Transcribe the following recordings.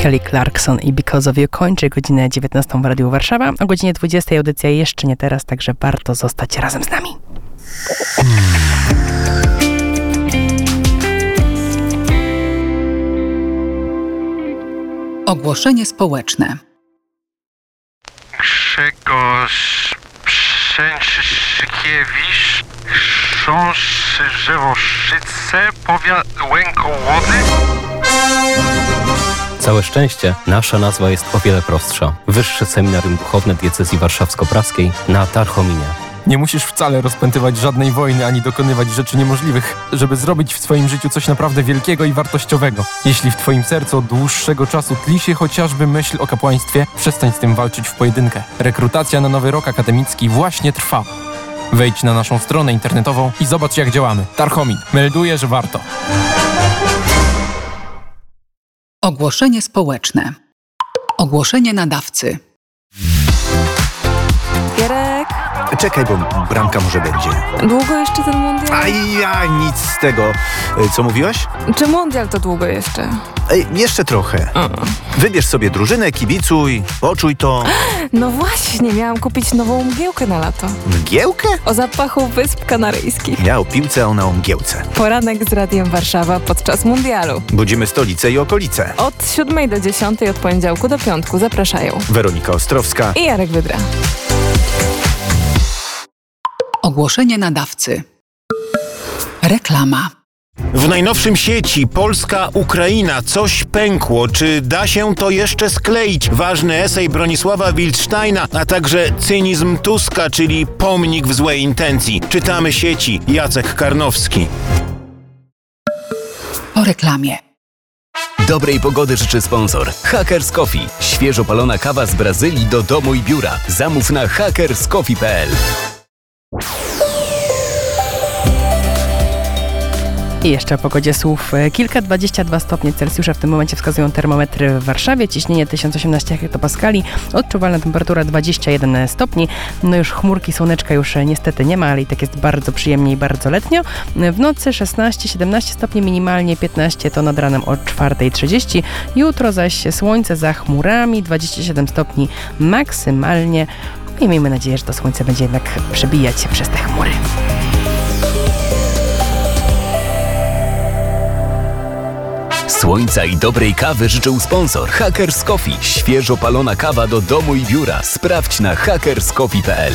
Kelly Clarkson i Because of You kończy godzinę 19 w Radiu Warszawa. O godzinie 20 audycja jeszcze nie teraz, także warto zostać razem z nami. Ogłoszenie społeczne. Grzegorz Przęczyszkiewicz, chrząszcz Żewoszyce, powiat Łękołody. Całe szczęście, nasza nazwa jest o wiele prostsza. Wyższe Seminarium Duchowne Diecezji Warszawsko-Praskiej na Tarchominie. Nie musisz wcale rozpętywać żadnej wojny ani dokonywać rzeczy niemożliwych, żeby zrobić w swoim życiu coś naprawdę wielkiego i wartościowego. Jeśli w twoim sercu od dłuższego czasu tli się chociażby myśl o kapłaństwie, przestań z tym walczyć w pojedynkę. Rekrutacja na nowy rok akademicki właśnie trwa. Wejdź na naszą stronę internetową i zobacz, jak działamy. Tarchomin melduje, że warto. Ogłoszenie społeczne. Ogłoszenie nadawcy. Gierek, Czekaj, bo bramka może będzie. długo jeszcze ten mundial? Nic z tego. Co mówiłaś? Czy mundial to długo jeszcze? Jeszcze trochę. Wybierz sobie drużynę, kibicuj, poczuj to. No właśnie, miałam kupić nową mgiełkę na lato. Mgiełkę? O zapachu Wysp Kanaryjskich. Ja o piłce, a ona o mgiełce. Poranek z Radiem Warszawa podczas mundialu. Budzimy stolicę i okolice. Od 7 do 10 od poniedziałku do piątku zapraszają Weronika Ostrowska i Jarek Wydra. Ogłoszenie nadawcy. Reklama. W najnowszym sieci Polska-Ukraina coś pękło. Czy da się to jeszcze skleić? Ważny esej Bronisława Wildsteina, a także cynizm Tuska, czyli pomnik w złej intencji. Czytamy sieci. Jacek Karnowski. Po reklamie. Dobrej pogody życzy sponsor Hackers Coffee. Świeżo palona kawa z Brazylii do domu i biura. Zamów na hackerscoffee.pl. I jeszcze o pogodzie słów. Kilka 22 stopnie Celsjusza w tym momencie wskazują termometry w Warszawie. Ciśnienie 1018 hektopaskali. Odczuwalna temperatura 21 stopni. No już chmurki, słoneczka już niestety nie ma, ale i tak jest bardzo przyjemnie i bardzo letnio. W nocy 16-17 stopni, minimalnie 15 to nad ranem o 4:30. Jutro zaś słońce za chmurami, 27 stopni maksymalnie. I miejmy nadzieję, że to słońce będzie jednak przebijać się przez te chmury. Słońca i dobrej kawy życzył sponsor Hackers Coffee. Świeżo palona kawa do domu i biura. Sprawdź na hackerscoffee.pl.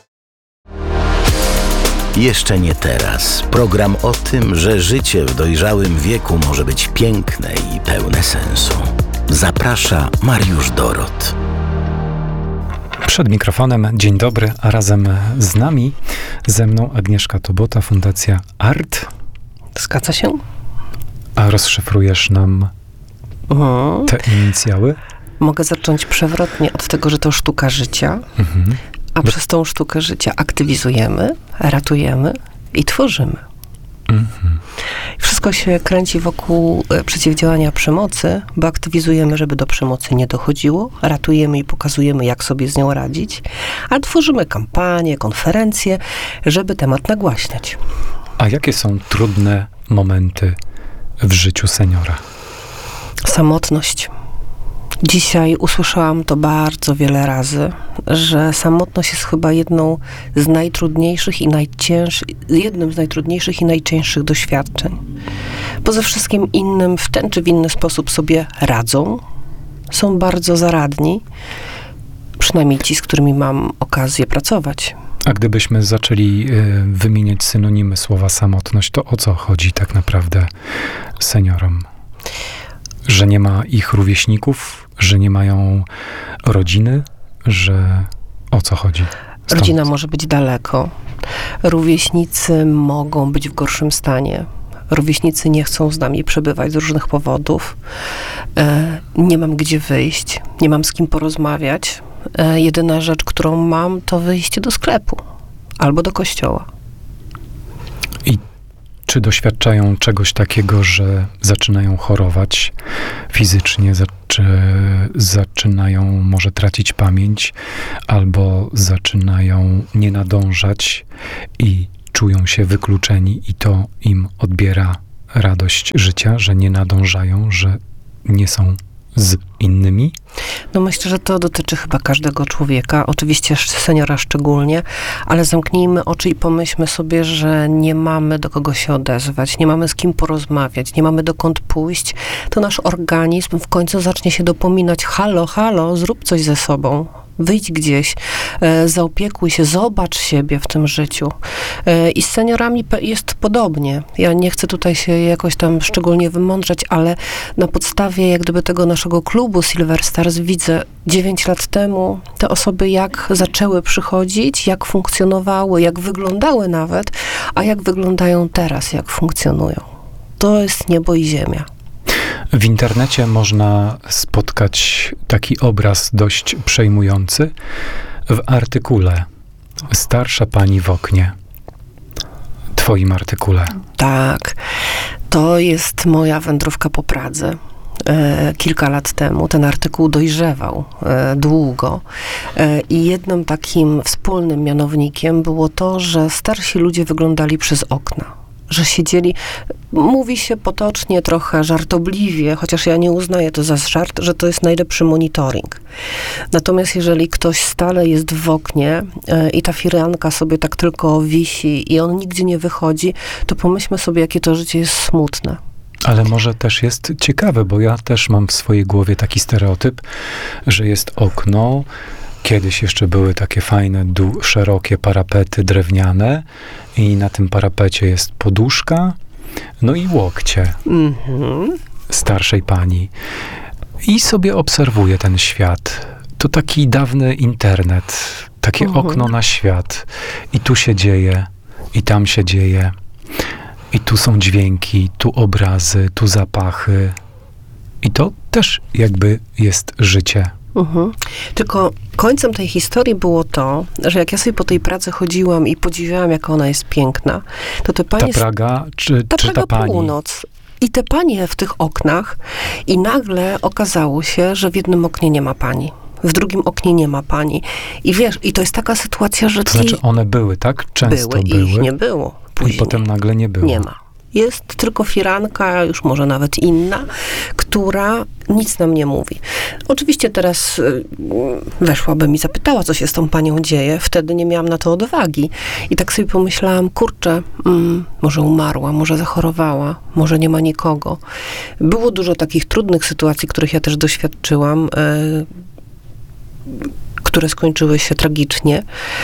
Jeszcze nie teraz. Program o tym, że życie w dojrzałym wieku może być piękne i pełne sensu. Zaprasza Mariusz Dorot. Przed mikrofonem dzień dobry, a razem z nami, ze mną Agnieszka Tobota, Fundacja ART. Zgadza się? A rozszyfrujesz nam te inicjały? Mogę zacząć przewrotnie od tego, że to sztuka życia, a przez tą sztukę życia aktywizujemy, ratujemy i tworzymy. Wszystko się kręci wokół przeciwdziałania przemocy, bo aktywizujemy, żeby do przemocy nie dochodziło, ratujemy i pokazujemy, jak sobie z nią radzić, a tworzymy kampanie, konferencje, żeby temat nagłaśniać. A jakie są trudne momenty w życiu seniora? Samotność. Dzisiaj usłyszałam to bardzo wiele razy, że samotność jest chyba jednym z najtrudniejszych i najcięższych doświadczeń. Bo ze wszystkim innym w ten czy w inny sposób sobie radzą, są bardzo zaradni, przynajmniej ci, z którymi mam okazję pracować. A gdybyśmy zaczęli wymieniać synonimy słowa samotność, to o co chodzi tak naprawdę seniorom? Że nie ma ich rówieśników, że nie mają rodziny, że o co chodzi? Stąd. Rodzina może być daleko. Rówieśnicy mogą być w gorszym stanie. Rówieśnicy nie chcą z nami przebywać z różnych powodów. Nie mam gdzie wyjść, nie mam z kim porozmawiać. Jedyna rzecz, którą mam, to wyjście do sklepu albo do kościoła. I czy doświadczają czegoś takiego, że zaczynają chorować fizycznie, zaczynają może tracić pamięć, albo zaczynają nie nadążać i czują się wykluczeni i to im odbiera radość życia, że nie nadążają, że nie są z innymi? No myślę, że to dotyczy chyba każdego człowieka, oczywiście seniora szczególnie, ale zamknijmy oczy i pomyślmy sobie, że nie mamy do kogo się odezwać, nie mamy z kim porozmawiać, nie mamy dokąd pójść, to nasz organizm w końcu zacznie się dopominać: halo, halo, zrób coś ze sobą. Wyjdź gdzieś, zaopiekuj się, zobacz siebie w tym życiu. I z seniorami jest podobnie. Ja nie chcę tutaj się jakoś tam szczególnie wymądrzać, ale na podstawie jak gdyby tego naszego klubu Silver Stars widzę 9 lat temu te osoby jak zaczęły przychodzić, jak funkcjonowały, jak wyglądały nawet, a jak wyglądają teraz, jak funkcjonują. To jest niebo i ziemia. W internecie można spotkać taki obraz dość przejmujący w artykule Starsza pani w oknie. Twoim artykule. Tak. To jest moja wędrówka po Pradze. Kilka lat temu ten artykuł dojrzewał długo i jednym takim wspólnym mianownikiem było to, że starsi ludzie wyglądali przez okna. Że siedzieli, mówi się potocznie, trochę żartobliwie, chociaż ja nie uznaję to za żart, że to jest najlepszy monitoring. Natomiast jeżeli ktoś stale jest w oknie i ta firanka sobie tak tylko wisi i on nigdzie nie wychodzi, to pomyślmy sobie, jakie to życie jest smutne. Ale może też jest ciekawe, bo ja też mam w swojej głowie taki stereotyp, że jest okno. Kiedyś jeszcze były takie fajne, szerokie parapety drewniane i na tym parapecie jest poduszka, no i łokcie starszej pani. I sobie obserwuję ten świat. To taki dawny internet, takie okno na świat. I tu się dzieje, i tam się dzieje. I tu są dźwięki, tu obrazy, tu zapachy. I to też jakby jest życie. Tylko końcem tej historii było to, że jak ja sobie po tej pracy chodziłam i podziwiałam, jaka ona jest piękna, to te panie... Ta Praga, czy ta pani? Północ. I te panie w tych oknach i nagle okazało się, że w jednym oknie nie ma pani. W drugim oknie nie ma pani. I wiesz, i to jest taka sytuacja, że to znaczy one były, tak? Często były. Ich nie było. Później. I potem nagle nie było. Nie ma. Jest tylko firanka, już może nawet inna, która nic nam nie mówi. Oczywiście teraz weszłabym i zapytała, co się z tą panią dzieje. Wtedy nie miałam na to odwagi. I tak sobie pomyślałam, kurczę, może umarła, może zachorowała, może nie ma nikogo. Było dużo takich trudnych sytuacji, których ja też doświadczyłam, które skończyły się tragicznie.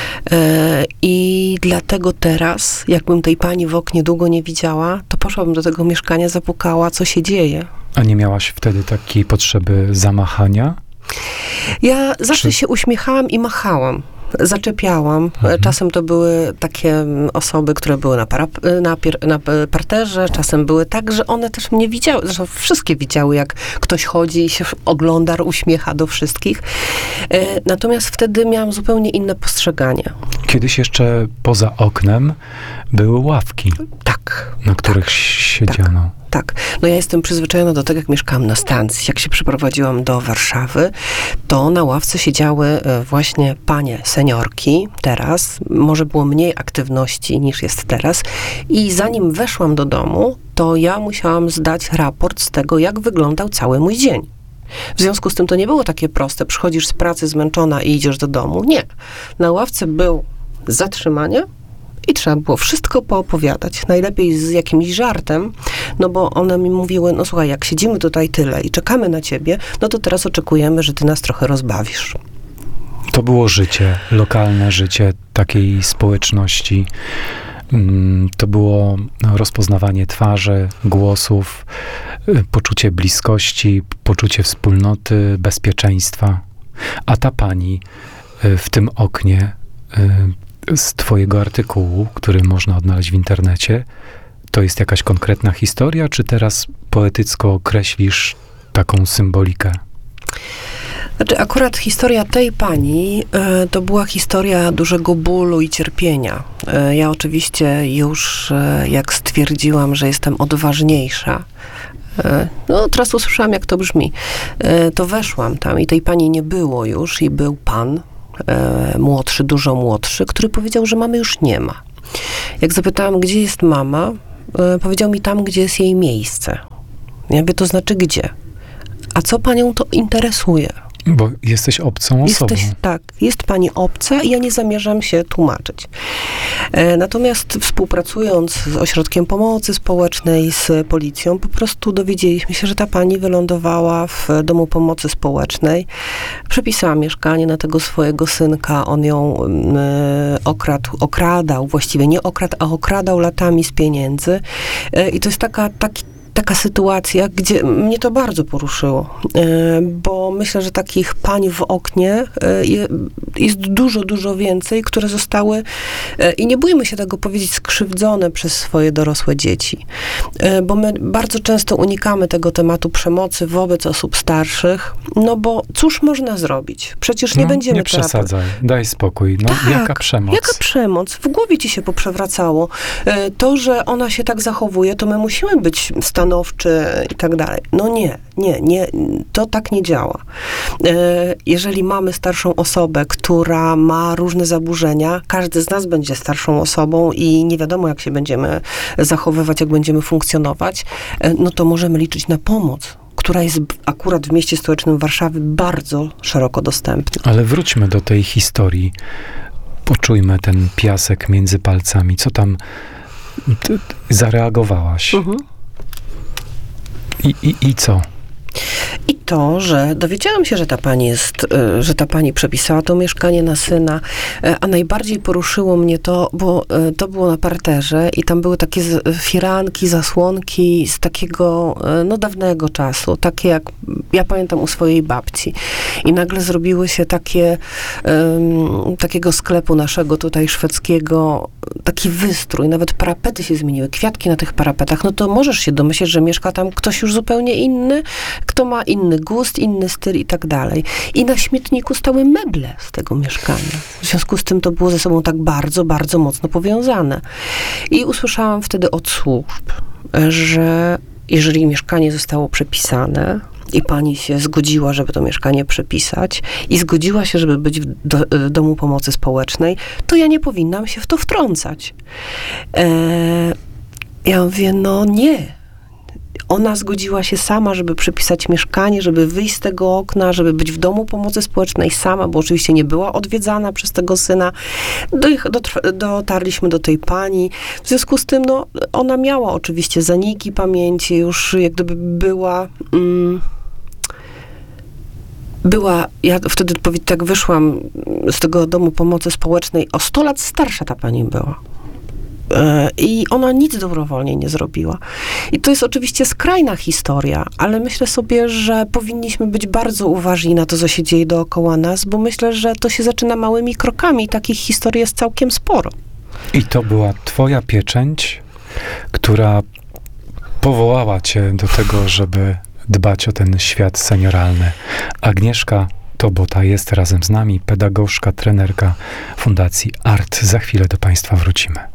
I dlatego teraz, jakbym tej pani w oknie długo nie widziała, to poszłabym do tego mieszkania, zapukała, co się dzieje. A nie miałaś wtedy takiej potrzeby zamachania? Ja zawsze się uśmiechałam i machałam. Zaczepiałam. Czasem to były takie osoby, które były na parterze, czasem były tak, że one też mnie widziały, zresztą wszystkie widziały, jak ktoś chodzi i się ogląda, uśmiecha do wszystkich. Natomiast wtedy miałam zupełnie inne postrzeganie. Kiedyś jeszcze poza oknem były ławki. Tak. Na których siedziano. Tak. No ja jestem przyzwyczajona do tego, jak mieszkałam na stacji. Jak się przeprowadziłam do Warszawy, to na ławce siedziały właśnie panie seniorki. Teraz może było mniej aktywności niż jest teraz. I zanim weszłam do domu, to ja musiałam zdać raport z tego, jak wyglądał cały mój dzień. W związku z tym to nie było takie proste. Przychodzisz z pracy zmęczona i idziesz do domu. Nie. Na ławce był zatrzymanie, i trzeba było wszystko poopowiadać. Najlepiej z jakimś żartem, no bo one mi mówiły, no słuchaj, jak siedzimy tutaj tyle i czekamy na ciebie, no to teraz oczekujemy, że ty nas trochę rozbawisz. To było życie, lokalne życie takiej społeczności. To było rozpoznawanie twarzy, głosów, poczucie bliskości, poczucie wspólnoty, bezpieczeństwa. A ta pani w tym oknie z twojego artykułu, który można odnaleźć w internecie, to jest jakaś konkretna historia, czy teraz poetycko określisz taką symbolikę? Znaczy, akurat historia tej pani to była historia dużego bólu i cierpienia. Ja oczywiście już jak stwierdziłam, że jestem odważniejsza, no teraz usłyszałam, jak to brzmi, to weszłam tam i tej pani nie było już i był pan, młodszy, dużo młodszy, który powiedział, że mamy już nie ma. Jak zapytałam, gdzie jest mama, powiedział mi tam, gdzie jest jej miejsce. Ja mówię, to znaczy gdzie? a co panią to interesuje? Bo jesteś obcą osobą. Tak, jest pani obca i ja nie zamierzam się tłumaczyć. Natomiast współpracując z Ośrodkiem Pomocy Społecznej, z policją, po prostu dowiedzieliśmy się, że ta pani wylądowała w Domu Pomocy Społecznej. Przepisała mieszkanie na tego swojego synka. On ją okradał, właściwie nie okradł, a okradał latami z pieniędzy. I to jest taka sytuacja, gdzie mnie to bardzo poruszyło, bo myślę, że takich pań w oknie jest dużo więcej, które zostały, i nie bójmy się tego powiedzieć, skrzywdzone przez swoje dorosłe dzieci. Bo my bardzo często unikamy tego tematu przemocy wobec osób starszych, no bo cóż można zrobić? Przecież nie będziemy... Nie przesadzaj, daj spokój. No, tak, jaka przemoc? Jaka przemoc? W głowie ci się poprzewracało. To, że ona się tak zachowuje, to my musimy być stanowczy i tak dalej. No nie, to tak nie działa. Jeżeli mamy starszą osobę, która ma różne zaburzenia, każdy z nas będzie starszą osobą i nie wiadomo, jak się będziemy zachowywać, jak będziemy funkcjonować, no to możemy liczyć na pomoc, która jest akurat w mieście stołecznym Warszawy bardzo szeroko dostępna. Ale wróćmy do tej historii. Poczujmy ten piasek między palcami. Co tam zareagowałaś? I co? I to, że dowiedziałam się, że ta pani przepisała to mieszkanie na syna, a najbardziej poruszyło mnie to, bo to było na parterze i tam były takie firanki, zasłonki z takiego, dawnego czasu, takie jak ja pamiętam u swojej babci. I nagle zrobiły się takiego sklepu naszego tutaj szwedzkiego, taki wystrój, nawet parapety się zmieniły, kwiatki na tych parapetach, no to możesz się domyśleć, że mieszka tam ktoś już zupełnie inny, kto ma inny gust, inny styl i tak dalej. I na śmietniku stały meble z tego mieszkania. W związku z tym to było ze sobą tak bardzo, bardzo mocno powiązane. I usłyszałam wtedy od służb, że jeżeli mieszkanie zostało przepisane i pani się zgodziła, żeby to mieszkanie przepisać i zgodziła się, żeby być w Domu Pomocy Społecznej, to ja nie powinnam się w to wtrącać. Ja mówię, no nie. Ona zgodziła się sama, żeby przepisać mieszkanie, żeby wyjść z tego okna, żeby być w Domu Pomocy Społecznej sama, bo oczywiście nie była odwiedzana przez tego syna. Dotarliśmy do tej pani. W związku z tym, ona miała oczywiście zaniki pamięci, już jak gdyby ja wtedy tak wyszłam z tego Domu Pomocy Społecznej, o 100 lat starsza ta pani była. I ona nic dobrowolnie nie zrobiła. I to jest oczywiście skrajna historia, ale myślę sobie, że powinniśmy być bardzo uważni na to, co się dzieje dookoła nas, bo myślę, że to się zaczyna małymi krokami i takich historii jest całkiem sporo. I to była twoja pieczęć, która powołała cię do tego, żeby dbać o ten świat senioralny. Agnieszka Tobota jest razem z nami, pedagogzka, trenerka Fundacji ART. Za chwilę do Państwa wrócimy.